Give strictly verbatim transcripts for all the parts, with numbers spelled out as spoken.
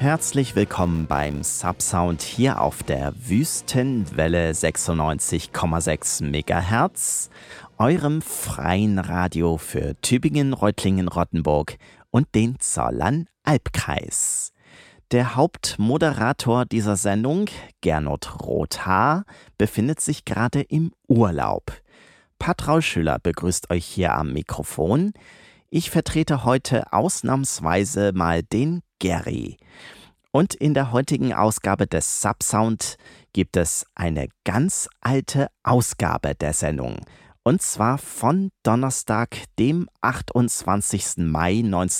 Herzlich willkommen beim Subsound hier auf der Wüstenwelle sechsundneunzig Komma sechs Megahertz, eurem freien Radio für Tübingen, Reutlingen, Rottenburg und den Zollern-Albkreis. Der Hauptmoderator dieser Sendung, Gernot Rothaar, befindet sich gerade im Urlaub. Patraul Schüller begrüßt euch hier am Mikrofon. Ich vertrete heute ausnahmsweise mal den Gary. Und in der heutigen Ausgabe des Subsound gibt es eine ganz alte Ausgabe der Sendung. Und zwar von Donnerstag, dem achtundzwanzigsten Mai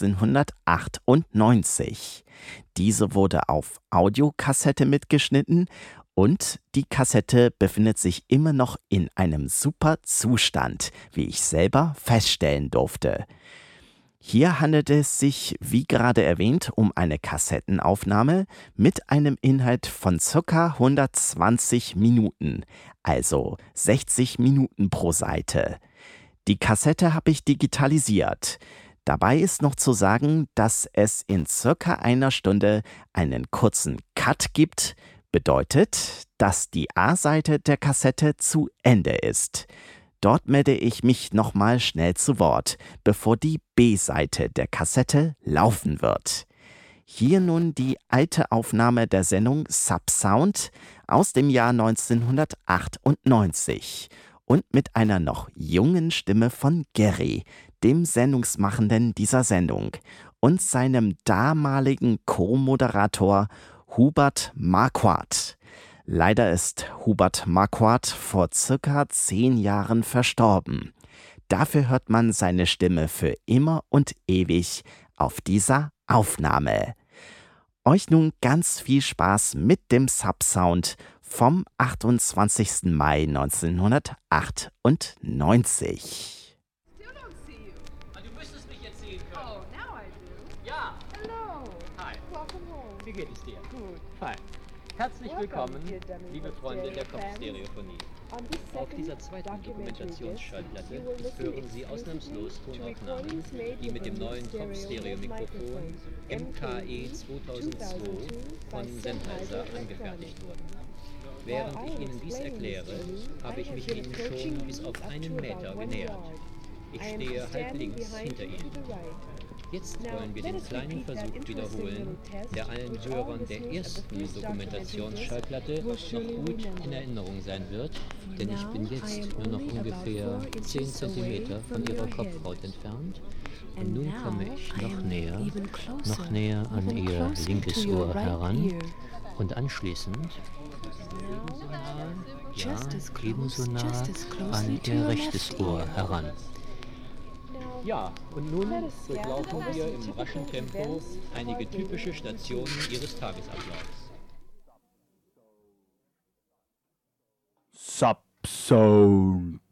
neunzehnhundertachtundneunzig. Diese wurde auf Audiokassette mitgeschnitten und die Kassette befindet sich immer noch in einem super Zustand, wie ich selber feststellen durfte. Hier handelt es sich, wie gerade erwähnt, um eine Kassettenaufnahme mit einem Inhalt von ca. hundertzwanzig Minuten, also sechzig Minuten pro Seite. Die Kassette habe ich digitalisiert. Dabei ist noch zu sagen, dass es in circa einer Stunde einen kurzen Cut gibt, bedeutet, dass die A-Seite der Kassette zu Ende ist. Dort melde ich mich nochmal schnell zu Wort, bevor die B-Seite der Kassette laufen wird. Hier nun die alte Aufnahme der Sendung Subsound aus dem Jahr neunzehnhundertachtundneunzig und mit einer noch jungen Stimme von Gary, dem Sendungsmachenden dieser Sendung, und seinem damaligen Co-Moderator Hubert Marquardt. Leider ist Hubert Marquardt vor circa zehn Jahren verstorben. Dafür hört man seine Stimme für immer und ewig auf dieser Aufnahme. Euch nun ganz viel Spaß mit dem Subsound vom achtundzwanzigsten Mai neunzehnhundertachtundneunzig. Du müsstest mich jetzt sehen können. Oh, now I do. Ja. Hello. Hi. Welcome home. Wie geht es dir? Gut. Hi. Herzlich willkommen, liebe Freunde der Kopfstereophonie. Auf dieser zweiten Dokumentationsschallplatte hören Sie ausnahmslos Tonaufnahmen, die mit dem neuen Kopfstereo-Mikrofon M K E zweitausendzwei von Sennheiser angefertigt wurden. Während ich Ihnen dies erkläre, habe ich mich Ihnen schon bis auf einen Meter genähert. Ich stehe halb links hinter Ihnen. Jetzt wollen wir den kleinen Versuch wiederholen, der allen Hörern der ersten Dokumentationsschallplatte noch gut in Erinnerung sein wird, denn ich bin jetzt nur noch ungefähr zehn Zentimeter von ihrer Kopfhaut entfernt. Und nun komme ich noch näher, noch näher an ihr linkes Ohr heran und anschließend ebenso nah, ja, ebenso nah an ihr rechtes Ohr heran. Ja, und nun durchlaufen wir im raschen Tempo einige typische Stationen Ihres Tagesablaufs. Subsound.